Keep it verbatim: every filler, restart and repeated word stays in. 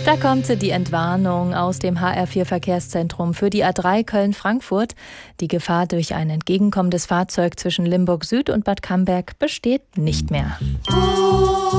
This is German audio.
Da kommt die Entwarnung aus dem H R vier Verkehrszentrum für die A drei Köln-Frankfurt. Die Gefahr durch ein entgegenkommendes Fahrzeug zwischen Limburg Süd und Bad Camberg besteht nicht mehr.